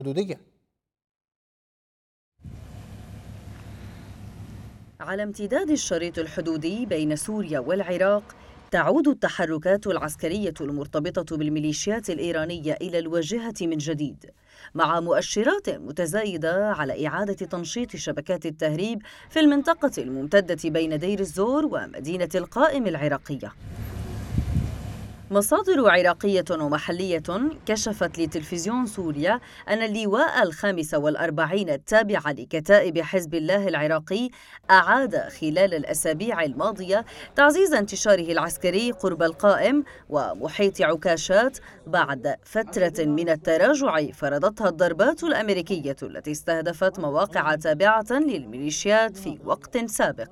الحدودية. على امتداد الشريط الحدودي بين سوريا والعراق، تعود التحركات العسكرية المرتبطة بالميليشيات الإيرانية إلى الواجهة من جديد، مع مؤشرات متزايدة على إعادة تنشيط شبكات التهريب في المنطقة الممتدة بين دير الزور ومدينة القائم العراقية. مصادر عراقية ومحلية كشفت لتلفزيون سوريا أن اللواء ال45 التابع لكتائب حزب الله العراقي أعاد خلال الأسابيع الماضية تعزيز انتشاره العسكري قرب القائم ومحيط عكاشات بعد فترة من التراجع فرضتها الضربات الأمريكية التي استهدفت مواقع تابعة للميليشيات في وقت سابق.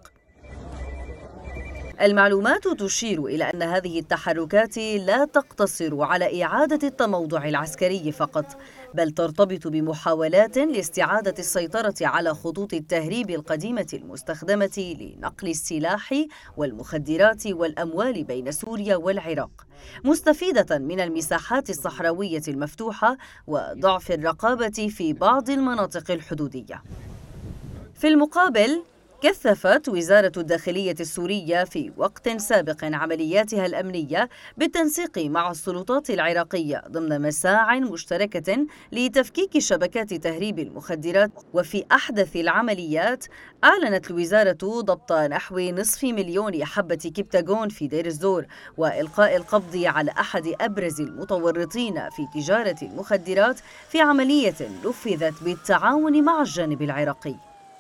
المعلومات تشير إلى أن هذه التحركات لا تقتصر على إعادة التموضع العسكري فقط، بل ترتبط بمحاولات لاستعادة السيطرة على خطوط التهريب القديمة المستخدمة لنقل السلاح والمخدرات والأموال بين سوريا والعراق، مستفيدة من المساحات الصحراوية المفتوحة وضعف الرقابة في بعض المناطق الحدودية. في المقابل، كثفت وزارة الداخلية السورية في وقت سابق عملياتها الأمنية بالتنسيق مع السلطات العراقية ضمن مساع مشتركة لتفكيك شبكات تهريب المخدرات. وفي أحدث العمليات، أعلنت الوزارة ضبط نحو 500,000 حبة كبتاغون في دير الزور وإلقاء القبض على أحد أبرز المتورطين في تجارة المخدرات في عملية نفذت بالتعاون مع الجانب العراقي.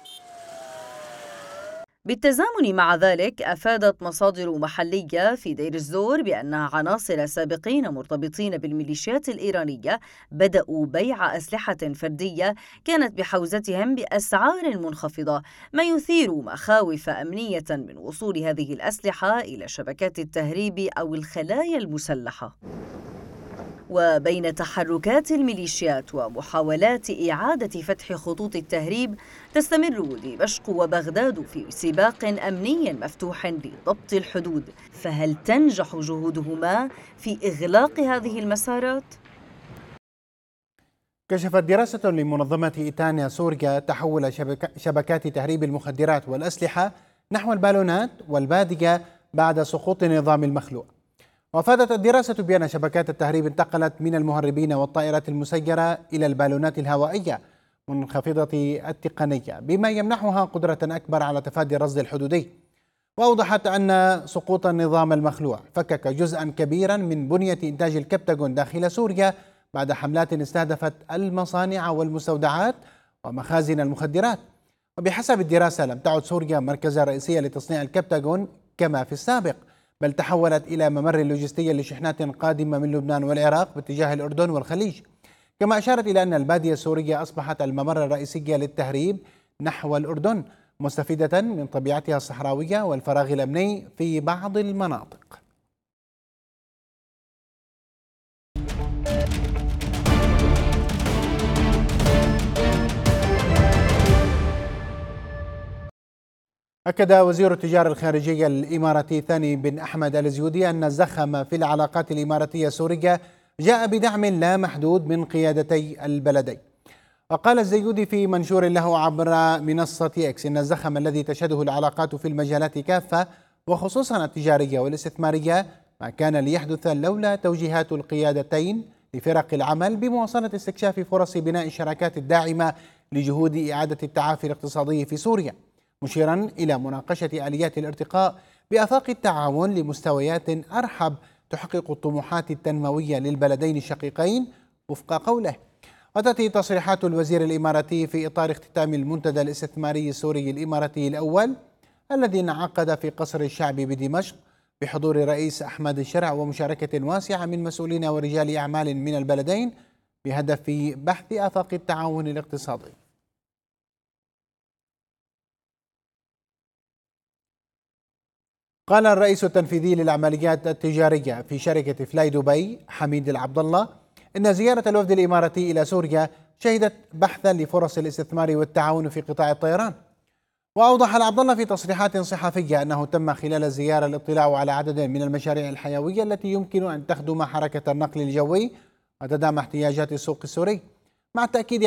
بالتزامن مع ذلك، أفادت مصادر محلية في دير الزور بأن عناصر سابقين مرتبطين بالميليشيات الإيرانية بدأوا بيع أسلحة فردية كانت بحوزتهم بأسعار منخفضة، ما يثير مخاوف أمنية من وصول هذه الأسلحة إلى شبكات التهريب أو الخلايا المسلحة. وبين تحركات الميليشيات ومحاولات إعادة فتح خطوط التهريب، تستمر دمشق وبغداد في سباق أمني مفتوح لضبط الحدود، فهل تنجح جهودهما في إغلاق هذه المسارات؟ كشفت دراسة لمنظمة إيتانيا سوريا تحول شبكات تهريب المخدرات والأسلحة نحو البالونات والبادية بعد سقوط النظام المخلوع. وأفادت الدراسة بأن شبكات التهريب انتقلت من المهربين والطائرات المسيرة إلى البالونات الهوائية منخفضة التقنية، بما يمنحها قدرة أكبر على تفادي الرصد الحدودي. وأوضحت أن سقوط النظام المخلوع فكك جزءا كبيرا من بنية إنتاج الكبتاغون داخل سوريا بعد حملات استهدفت المصانع والمستودعات ومخازن المخدرات. وبحسب الدراسة لم تعد سوريا مركزا رئيسيا لتصنيع الكبتاغون كما في السابق، بل تحولت إلى ممر لوجستي لشحنات قادمة من لبنان والعراق باتجاه الأردن والخليج. كما أشارت إلى أن البادية السورية أصبحت الممر الرئيسي للتهريب نحو الأردن، مستفيدة من طبيعتها الصحراوية والفراغ الأمني في بعض المناطق. أكد وزير التجارة الخارجية الإماراتي ثاني بن أحمد الزيودي أن الزخم في العلاقات الإماراتية السورية جاء بدعم لا محدود من قيادتي البلدين. وقال الزيودي في منشور له عبر منصة إكس إن الزخم الذي تشهده العلاقات في المجالات كافة وخصوصا التجارية والاستثمارية ما كان ليحدث لولا توجيهات القيادتين لفرق العمل بمواصلة استكشاف فرص بناء الشراكات الداعمة لجهود إعادة التعافي الاقتصادي في سوريا، مشيرا إلى مناقشة آليات الارتقاء بآفاق التعاون لمستويات أرحب تحقق الطموحات التنموية للبلدين الشقيقين وفق قوله. وتأتي تصريحات الوزير الإماراتي في إطار اختتام المنتدى الاستثماري السوري الإماراتي الأول الذي انعقد في قصر الشعب بدمشق بحضور الرئيس أحمد الشرع ومشاركة واسعة من مسؤولين ورجال أعمال من البلدين بهدف بحث آفاق التعاون الاقتصادي. قال الرئيس التنفيذي للعمليات التجارية في شركة فلاي دبي حميد العبد الله إن زيارة الوفد الإماراتي إلى سوريا شهدت بحثا لفرص الاستثمار والتعاون في قطاع الطيران. وأوضح العبد الله في تصريحات صحفية أنه تم خلال الزيارة الاطلاع على عدد من المشاريع الحيوية التي يمكن أن تخدم حركة النقل الجوي وتدعم احتياجات السوق السوري، مع التأكيد